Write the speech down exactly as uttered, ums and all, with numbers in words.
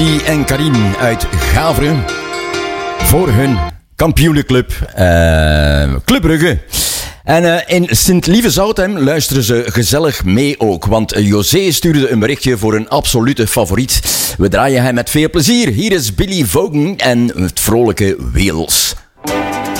Rudy en Karin uit Gaveren voor hun kampioenenclub uh, Club Brugge. En uh, in Sint-Lieve-Zoutem luisteren ze gezellig mee ook, want José stuurde een berichtje voor een absolute favoriet. We draaien hem met veel plezier. Hier is Billy Vaughan en het vrolijke Wales.